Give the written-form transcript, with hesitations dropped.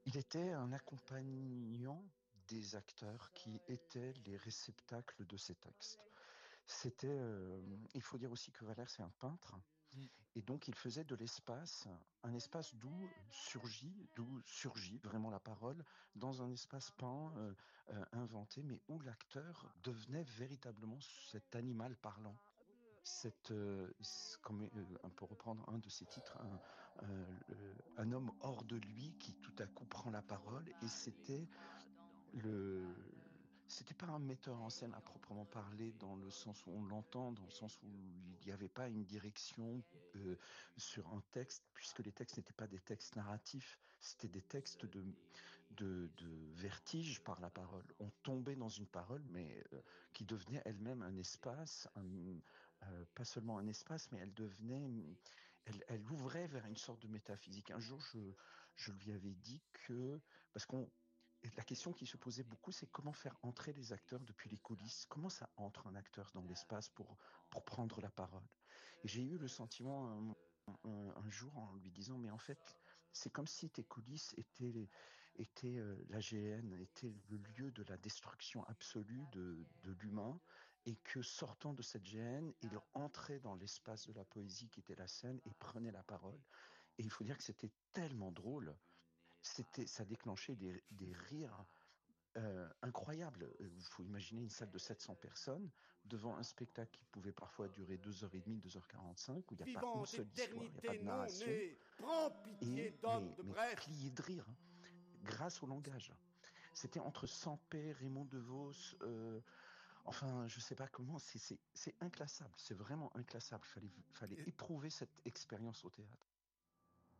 Il était un accompagnant des acteurs qui étaient les réceptacles de ces textes. Il faut dire aussi que Valère, c'est un peintre, Mm. et donc il faisait de l'espace un espace d'où surgit vraiment la parole, dans un espace peint, inventé, mais où l'acteur devenait véritablement cet animal parlant. Pour reprendre un de ses titres, un homme hors de lui qui tout à coup prend la parole, et c'était pas un metteur en scène à proprement parler dans le sens où on l'entend, dans le sens où il n'y avait pas une direction sur un texte, puisque les textes n'étaient pas des textes narratifs, c'était des textes de vertige par la parole. On tombait dans une parole, mais qui devenait elle-même un espace, pas seulement un espace, mais elle ouvrait vers une sorte de métaphysique. Un jour, je lui avais dit parce qu'on et la question qui se posait beaucoup, c'est comment faire entrer les acteurs depuis les coulisses. Comment ça entre un acteur dans l'espace pour prendre la parole? Et j'ai eu le sentiment un jour en lui disant, mais en fait, c'est comme si tes coulisses étaient l'AGN, étaient le lieu de la destruction absolue de l'humain, et que sortant de cette GN, il entrait dans l'espace de la poésie qui était la scène et prenait la parole. Et il faut dire que c'était tellement drôle. Ça déclenchait des rires incroyables. Il faut imaginer une salle de 700 personnes devant un spectacle qui pouvait parfois durer 2h30, 2h45, où il n'y a pas une Vivant seule histoire, il n'y a pas d'éternité de non narration, née, prends pitié d'homme de mais bref. plié de rire, hein, grâce au langage. C'était entre Sampé, Raymond DeVos, enfin, je sais pas comment, c'est inclassable, c'est vraiment inclassable. Fallait éprouver cette expérience au théâtre.